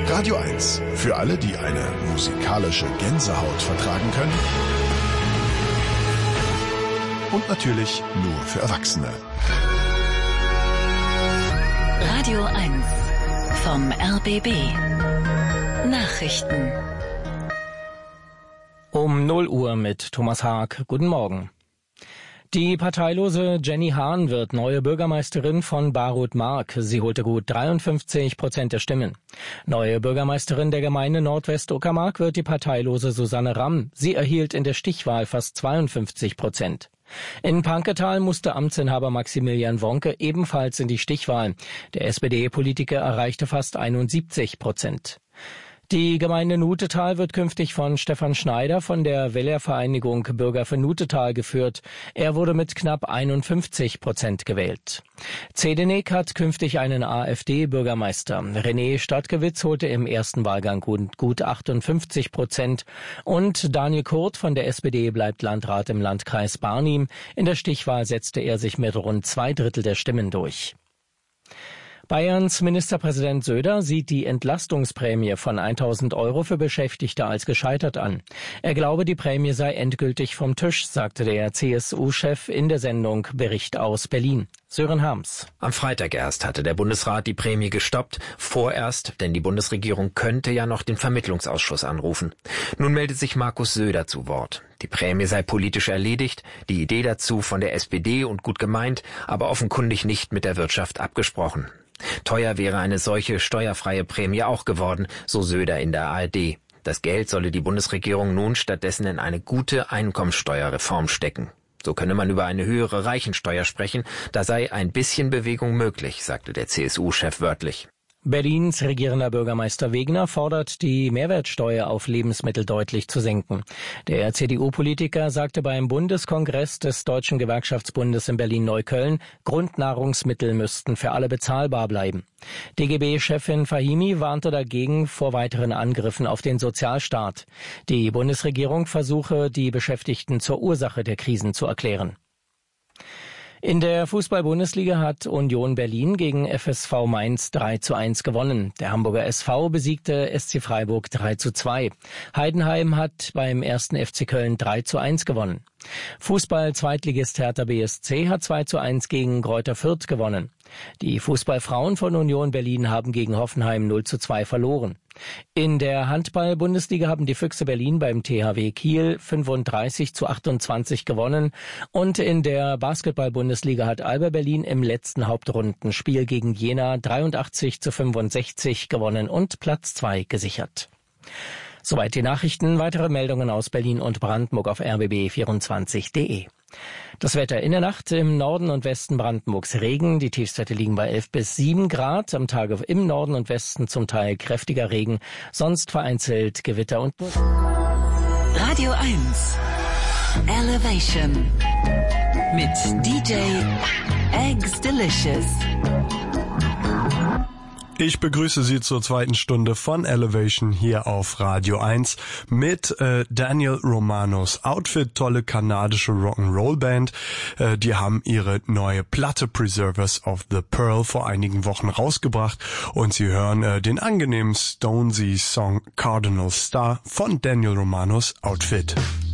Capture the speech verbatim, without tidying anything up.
Radio eins. Für alle, die eine musikalische Gänsehaut vertragen können. Und natürlich nur für Erwachsene. Radio eins vom R B B. Nachrichten. Um null Uhr mit Thomas Haag. Guten Morgen. Die parteilose Jenny Hahn wird neue Bürgermeisterin von Barut-Mark. Sie holte gut dreiundfünfzig Prozent der Stimmen. Neue Bürgermeisterin der Gemeinde Nordwest-Uckermark wird die parteilose Susanne Ramm. Sie erhielt in der Stichwahl fast zweiundfünfzig Prozent. In Panketal musste Amtsinhaber Maximilian Wonke ebenfalls in die Stichwahl. Der S P D-Politiker erreichte fast einundsiebzig Prozent. Die Gemeinde Nutetal wird künftig von Stefan Schneider von der Wählervereinigung Bürger für Nutetal geführt. Er wurde mit knapp einundfünfzig Prozent gewählt. Zedenik hat künftig einen AfD-Bürgermeister. René Stadtgewitz holte im ersten Wahlgang gut achtundfünfzig Prozent. Und Daniel Kurt von der S P D bleibt Landrat im Landkreis Barnim. In der Stichwahl setzte er sich mit rund zwei Drittel der Stimmen durch. Bayerns Ministerpräsident Söder sieht die Entlastungsprämie von tausend Euro für Beschäftigte als gescheitert an. Er glaube, die Prämie sei endgültig vom Tisch, sagte der C S U-Chef in der Sendung Bericht aus Berlin. Sören Harms. Am Freitag erst hatte der Bundesrat die Prämie gestoppt, vorerst, denn die Bundesregierung könnte ja noch den Vermittlungsausschuss anrufen. Nun meldet sich Markus Söder zu Wort. Die Prämie sei politisch erledigt, die Idee dazu von der S P D und gut gemeint, aber offenkundig nicht mit der Wirtschaft abgesprochen. Teuer wäre eine solche steuerfreie Prämie auch geworden, so Söder in der A R D. Das Geld solle die Bundesregierung nun stattdessen in eine gute Einkommensteuerreform stecken. So könne man über eine höhere Reichensteuer sprechen, da sei ein bisschen Bewegung möglich, sagte der C S U-Chef wörtlich. Berlins regierender Bürgermeister Wegner fordert, die Mehrwertsteuer auf Lebensmittel deutlich zu senken. Der C D U-Politiker sagte beim Bundeskongress des Deutschen Gewerkschaftsbundes in Berlin-Neukölln, Grundnahrungsmittel müssten für alle bezahlbar bleiben. D G B-Chefin Fahimi warnte dagegen vor weiteren Angriffen auf den Sozialstaat. Die Bundesregierung versuche, die Beschäftigten zur Ursache der Krisen zu erklären. In der Fußball-Bundesliga hat Union Berlin gegen F S V Mainz drei zu eins gewonnen. Der Hamburger S V besiegte S C Freiburg drei zu zwei. Heidenheim hat beim ersten F C Köln drei zu eins gewonnen. Fußball-Zweitligist Hertha B S C hat zwei zu eins gegen Greuther Fürth gewonnen. Die Fußballfrauen von Union Berlin haben gegen Hoffenheim null zu zwei verloren. In der Handball-Bundesliga haben die Füchse Berlin beim T H W Kiel fünfunddreißig zu achtundzwanzig gewonnen und in der Basketball-Bundesliga hat Alba Berlin im letzten Hauptrundenspiel gegen Jena dreiundachtzig zu fünfundsechzig gewonnen und Platz zwei gesichert. Soweit die Nachrichten. Weitere Meldungen aus Berlin und Brandenburg auf r b b vierundzwanzig punkt d e. Das Wetter in der Nacht im Norden und Westen Brandenburgs Regen. Die Tiefstwerte liegen bei elf bis sieben Grad. Am Tage im Norden und Westen zum Teil kräftiger Regen. Sonst vereinzelt Gewitter und... Radio eins. Elevation. Mit D J Eggs Delicious. Ich begrüße Sie zur zweiten Stunde von Elevation hier auf Radio eins mit äh, Daniel Romanos Outfit, tolle kanadische Rock'n'Roll-Band. Äh, die haben ihre neue Platte Preservers of the Pearl vor einigen Wochen rausgebracht und Sie hören äh, den angenehmen Stonesy Song Cardinal Star von Daniel Romanos Outfit.